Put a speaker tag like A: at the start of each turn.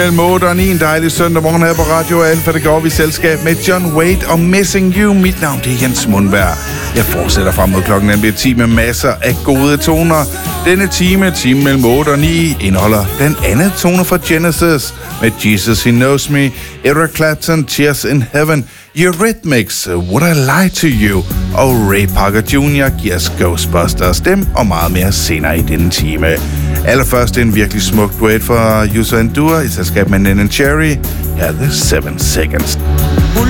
A: Mellem 8 og 9 en dejlig søndag morgen her på Radio Alfa. Det går vi i selskab med John Waite og Missing You. Mit navn det er Jens Mundberg. Jeg fortsætter frem mod klokken bliver 10 med masser af gode toner. Denne time mellem 8 og 9, indeholder blandt andet toner fra Genesis med Jesus He Knows Me, Eric Clapton, Tears in Heaven, Eurythmics, Would I Lie to You og Ray Parker Jr. giver os Ghostbusters, dem og meget mere senere i denne time. Allerførst en virkelig smuk duet fra User Endure i selskab med Nen & Cherry. Her er The 7 Seconds.